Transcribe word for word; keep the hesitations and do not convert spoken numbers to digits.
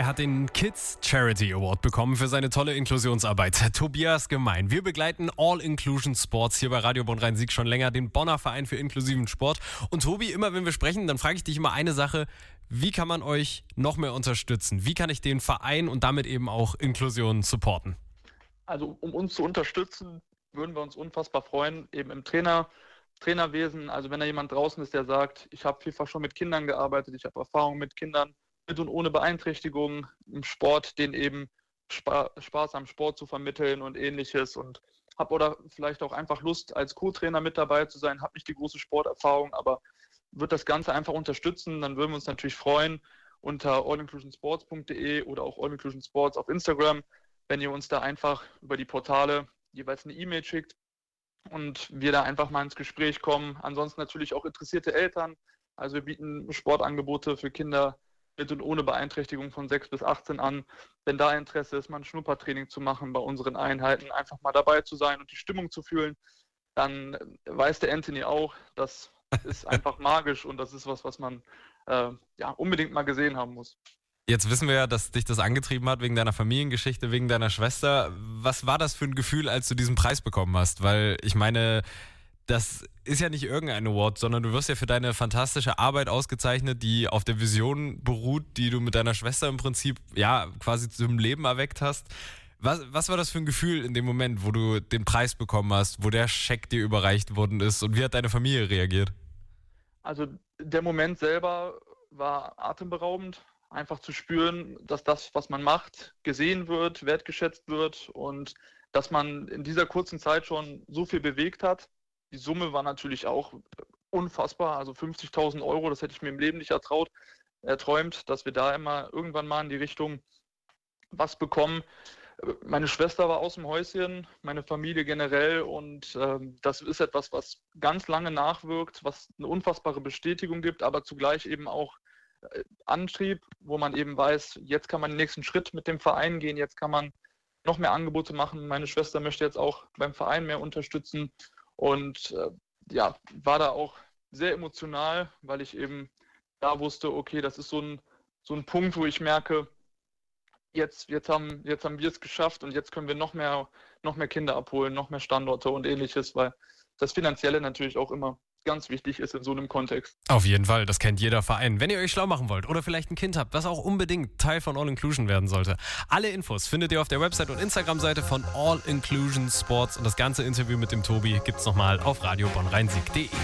Er hat den Kids Charity Award bekommen für seine tolle Inklusionsarbeit. Tobias Gemein. Wir begleiten All Inclusion Sports hier bei Radio Bonn-Rhein-Sieg schon länger, den Bonner Verein für inklusiven Sport. Und Tobi, immer wenn wir sprechen, dann frage ich dich immer eine Sache. Wie kann man euch noch mehr unterstützen? Wie kann ich den Verein und damit eben auch Inklusion supporten? Also um uns zu unterstützen, würden wir uns unfassbar freuen, eben im Trainer, Trainerwesen. Also wenn da jemand draußen ist, der sagt, ich habe vielfach schon mit Kindern gearbeitet, ich habe Erfahrung mit Kindern, mit und ohne Beeinträchtigung im Sport, denen eben Spa- Spaß am Sport zu vermitteln und ähnliches, und habe oder vielleicht auch einfach Lust, als Co-Trainer mit dabei zu sein, habe nicht die große Sporterfahrung, aber wird das Ganze einfach unterstützen, dann würden wir uns natürlich freuen unter all inclusion sports punkt de oder auch All Inclusion Sports auf Instagram, wenn ihr uns da einfach über die Portale jeweils eine E-Mail schickt und wir da einfach mal ins Gespräch kommen. Ansonsten natürlich auch interessierte Eltern. Also wir bieten Sportangebote für Kinder mit und ohne Beeinträchtigung von sechs bis achtzehn an. Wenn da Interesse ist, mal ein Schnuppertraining zu machen bei unseren Einheiten, einfach mal dabei zu sein und die Stimmung zu fühlen, dann weiß der Anthony auch, das ist einfach magisch und das ist was, was man äh, ja, unbedingt mal gesehen haben muss. Jetzt wissen wir ja, dass dich das angetrieben hat wegen deiner Familiengeschichte, wegen deiner Schwester. Was war das für ein Gefühl, als du diesen Preis bekommen hast? Weil ich meine, das ist ja nicht irgendein Award, sondern du wirst ja für deine fantastische Arbeit ausgezeichnet, die auf der Vision beruht, die du mit deiner Schwester im Prinzip ja quasi zum Leben erweckt hast. Was, was war das für ein Gefühl in dem Moment, wo du den Preis bekommen hast, wo der Scheck dir überreicht worden ist, und wie hat deine Familie reagiert? Also der Moment selber war atemberaubend, einfach zu spüren, dass das, was man macht, gesehen wird, wertgeschätzt wird und dass man in dieser kurzen Zeit schon so viel bewegt hat. Die Summe war natürlich auch unfassbar, also fünfzigtausend Euro, das hätte ich mir im Leben nicht ertraut, erträumt, dass wir da immer irgendwann mal in die Richtung was bekommen. Meine Schwester war aus dem Häuschen, meine Familie generell, und ähm, das ist etwas, was ganz lange nachwirkt, was eine unfassbare Bestätigung gibt, aber zugleich eben auch äh, Antrieb, wo man eben weiß, jetzt kann man den nächsten Schritt mit dem Verein gehen, jetzt kann man noch mehr Angebote machen. Meine Schwester möchte jetzt auch beim Verein mehr unterstützen und äh, ja, war da auch sehr emotional, weil ich eben da wusste, okay, das ist so ein, so ein Punkt, wo ich merke, Jetzt, jetzt, haben, jetzt haben wir es geschafft und jetzt können wir noch mehr, noch mehr Kinder abholen, noch mehr Standorte und ähnliches, weil das Finanzielle natürlich auch immer ganz wichtig ist in so einem Kontext. Auf jeden Fall, das kennt jeder Verein. Wenn ihr euch schlau machen wollt oder vielleicht ein Kind habt, was auch unbedingt Teil von All Inclusion werden sollte, alle Infos findet ihr auf der Website und Instagram-Seite von All Inclusion Sports, und das ganze Interview mit dem Tobi gibt's nochmal auf radio bonn rhein sieg punkt de.